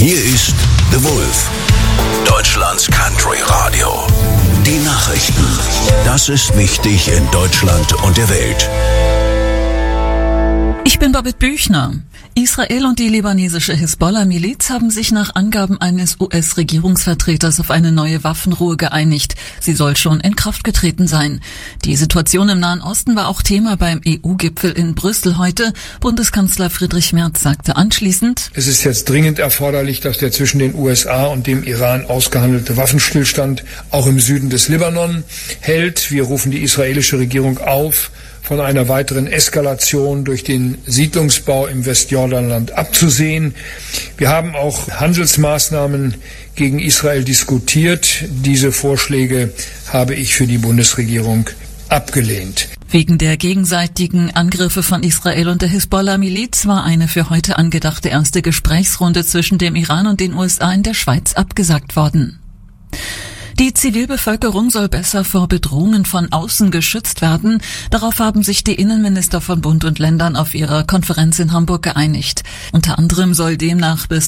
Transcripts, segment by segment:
Hier ist The Wolf, Deutschlands Country Radio. Die Nachrichten. Das ist wichtig in Deutschland und der Welt. Ich bin Babette Büchner. Israel und die libanesische Hisbollah-Miliz haben sich nach Angaben eines US-Regierungsvertreters auf eine neue Waffenruhe geeinigt. Sie soll schon in Kraft getreten sein. Die Situation im Nahen Osten war auch Thema beim EU-Gipfel in Brüssel heute. Bundeskanzler Friedrich Merz sagte anschließend: Es ist jetzt dringend erforderlich, dass der zwischen den USA und dem Iran ausgehandelte Waffenstillstand auch im Süden des Libanon hält. Wir rufen die israelische Regierung auf, von einer weiteren Eskalation durch den Siedlungsbau im Westjordanland abzusehen. Wir haben auch Handelsmaßnahmen gegen Israel diskutiert. Diese Vorschläge habe ich für die Bundesregierung abgelehnt. Wegen der gegenseitigen Angriffe von Israel und der Hisbollah-Miliz war eine für heute angedachte erste Gesprächsrunde zwischen dem Iran und den USA in der Schweiz abgesagt worden. Die Zivilbevölkerung soll besser vor Bedrohungen von außen geschützt werden. Darauf haben sich die Innenminister von Bund und Ländern auf ihrer Konferenz in Hamburg geeinigt. Unter anderem soll demnach bis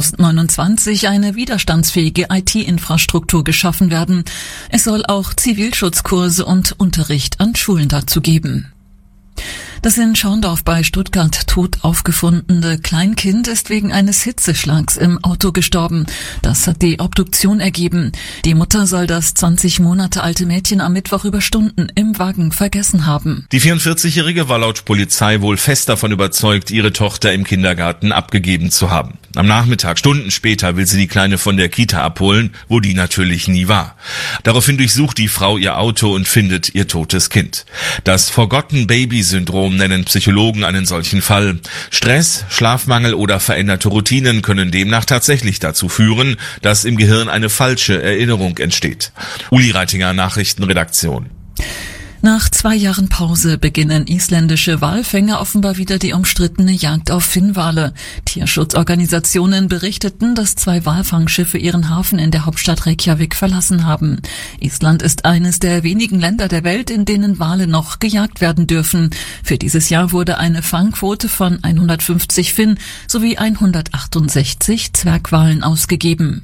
2029 eine widerstandsfähige IT-Infrastruktur geschaffen werden. Es soll auch Zivilschutzkurse und Unterricht an Schulen dazu geben. Das in Schorndorf bei Stuttgart tot aufgefundene Kleinkind ist wegen eines Hitzeschlags im Auto gestorben. Das hat die Obduktion ergeben. Die Mutter soll das 20 Monate alte Mädchen am Mittwoch über Stunden im Wagen vergessen haben. Die 44-Jährige war laut Polizei wohl fest davon überzeugt, ihre Tochter im Kindergarten abgegeben zu haben. Am Nachmittag, Stunden später, will sie die Kleine von der Kita abholen, wo die natürlich nie war. Daraufhin durchsucht die Frau ihr Auto und findet ihr totes Kind. Das Forgotten-Baby-Syndrom nennen Psychologen einen solchen Fall. Stress, Schlafmangel oder veränderte Routinen können demnach tatsächlich dazu führen, dass im Gehirn eine falsche Erinnerung entsteht. Uli Reitinger, Nachrichtenredaktion. Nach 2 Jahren Pause beginnen isländische Walfänger offenbar wieder die umstrittene Jagd auf Finnwale. Tierschutzorganisationen berichteten, dass 2 Walfangschiffe ihren Hafen in der Hauptstadt Reykjavik verlassen haben. Island ist eines der wenigen Länder der Welt, in denen Wale noch gejagt werden dürfen. Für dieses Jahr wurde eine Fangquote von 150 Finn sowie 168 Zwergwalen ausgegeben.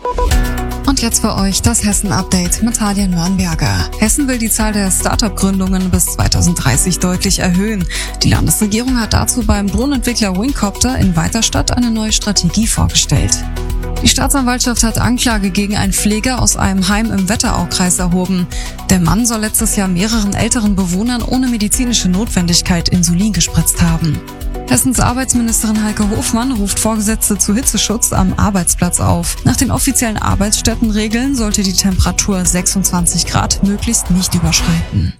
Und jetzt für euch das Hessen-Update mit Talia Nürnberger. Hessen will die Zahl der Start-up-Gründungen bis 2030 deutlich erhöhen. Die Landesregierung hat dazu beim Drohnenentwickler Wingcopter in Weiterstadt eine neue Strategie vorgestellt. Die Staatsanwaltschaft hat Anklage gegen einen Pfleger aus einem Heim im Wetteraukreis erhoben. Der Mann soll letztes Jahr mehreren älteren Bewohnern ohne medizinische Notwendigkeit Insulin gespritzt haben. Hessens Arbeitsministerin Heike Hofmann ruft Vorgesetzte zu Hitzeschutz am Arbeitsplatz auf. Nach den offiziellen Arbeitsstättenregeln sollte die Temperatur 26 Grad möglichst nicht überschreiten.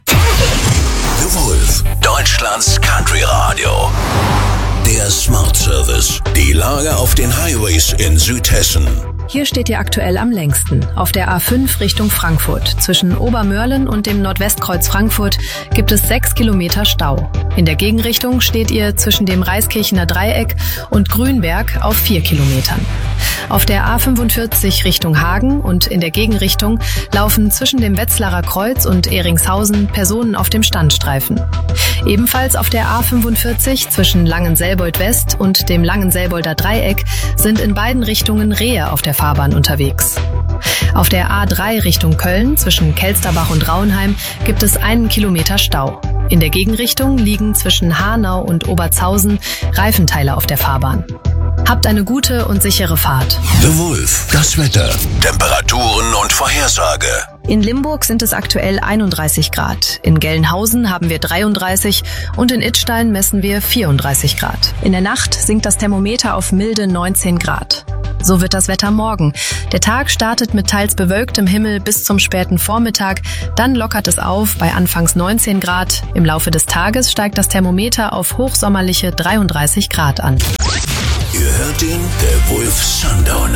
The Wolf, Deutschlands Country Radio. Der Smart Service. Die Lage auf den Highways in Südhessen. Hier steht ihr aktuell am längsten. Auf der A5 Richtung Frankfurt. Zwischen Obermörlen und dem Nordwestkreuz Frankfurt gibt es 6 Kilometer Stau. In der Gegenrichtung steht ihr zwischen dem Reiskirchener Dreieck und Grünberg auf 4 Kilometern. Auf der A45 Richtung Hagen und in der Gegenrichtung laufen zwischen dem Wetzlarer Kreuz und Ehringshausen Personen auf dem Standstreifen. Ebenfalls auf der A45 zwischen Langenselbold West und dem Langenselbolder Dreieck sind in beiden Richtungen Rehe auf der Fahrbahn unterwegs. Auf der A3 Richtung Köln zwischen Kelsterbach und Rauenheim gibt es 1 Kilometer Stau. In der Gegenrichtung liegen zwischen Hanau und Obertshausen Reifenteile auf der Fahrbahn. Habt eine gute und sichere Fahrt. The Wolf, das Wetter, Temperaturen und Vorhersage. In Limburg sind es aktuell 31 Grad. In Gelnhausen haben wir 33 und in Idstein messen wir 34 Grad. In der Nacht sinkt das Thermometer auf milde 19 Grad. So wird das Wetter morgen. Der Tag startet mit teils bewölktem Himmel bis zum späten Vormittag. Dann lockert es auf bei anfangs 19 Grad. Im Laufe des Tages steigt das Thermometer auf hochsommerliche 33 Grad an. Ihr hört ihn, der Wolf Sundown.